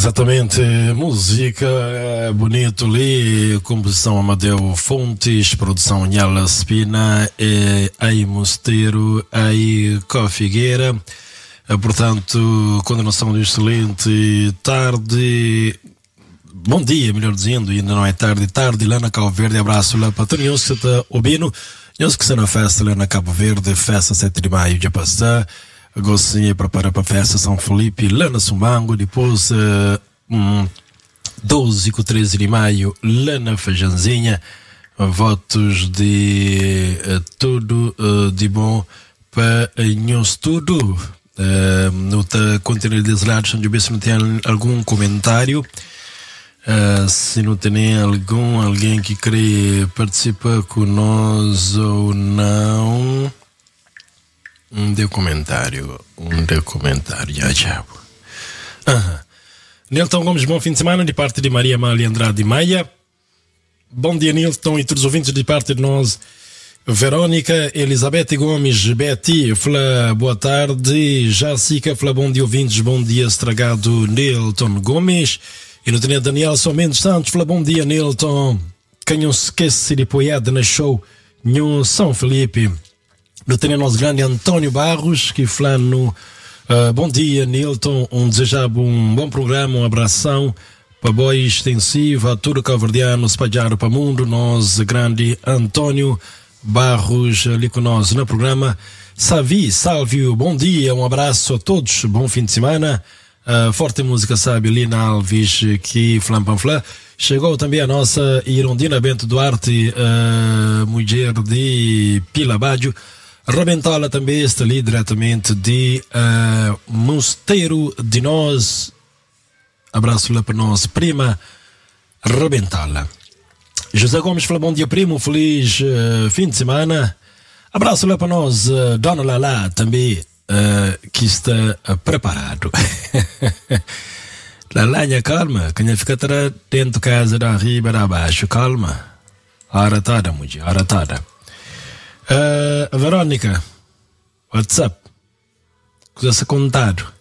Exatamente, música bonito ali, composição Amadeu Fontes, produção Nhala Spina, aí Mosteiro, aí Cofigueira. Portanto, continuação de excelente tarde, bom dia, melhor dizendo, ainda não é tarde lá na Cabo Verde. Abraço lá para todos que está ouvindo, nós que estão na festa lá na Cabo Verde, festa 7 de maio de passar. Gostinha prepara para a festa São Felipe lá na Sumbango, depois 12 e 13 de maio lá na Fejanzinha. Votos de tudo de bom para nós tudo. No conteúdo desses lados, se não tem algum comentário, se não tem alguém que quer participar conosco ou não. Um comentário, já. Nilton Gomes, bom fim de semana de parte de Maria Amália Andrade Maia. Bom dia, Nilton, e todos os ouvintes de parte de nós. Verônica Elizabeth Gomes, Betty, fala boa tarde. Jacica, fala bom dia, ouvintes, bom dia, estragado Nilton Gomes. E no tenente Daniel Mendes Santos, fala bom dia, Nilton. Quem não se esquece de apoiar na show no São Felipe. No tenente nosso grande Antônio Barros, que fala no bom dia, Nilton, desejava um bom programa, um abração para boa extensiva a todo calverdiano espalhado para o mundo. Nós, grande Antônio Barros, ali com nós no programa. Salvio, bom dia, um abraço a todos, bom fim de semana. Forte música, sabe, Lina Alves, que flampanflá. Chegou também a nossa Irondina Bento Duarte, mulher de Pila Baggio. Rabentala também está ali diretamente de Mosteiro de nós. Abraço lá para nós, prima Rabentala. José Gomes fala bom dia, primo, feliz fim de semana. Abraço lá para nós, Dona Lala também, que está preparado. Lalanha, calma, quem fica dentro de casa, da riba, da baixo, calma. Aratada, mulher, aratada. Verônica, WhatsApp, coisa se contado.